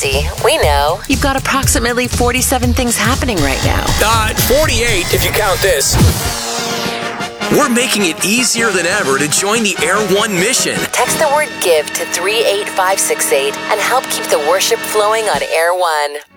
busy. We know. You've got approximately 47 things happening right now. 48 if you count this. We're making it easier than ever to join the Air One mission. Text the word GIVE to 38568 and help keep the worship flowing on Air One.